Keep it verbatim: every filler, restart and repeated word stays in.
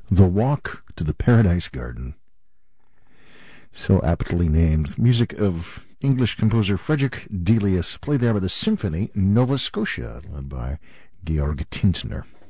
The Walk to the Paradise Garden. So aptly named. Music of English composer Frederick Delius, played there by the Symphony Nova Scotia, led by Georg Tintner.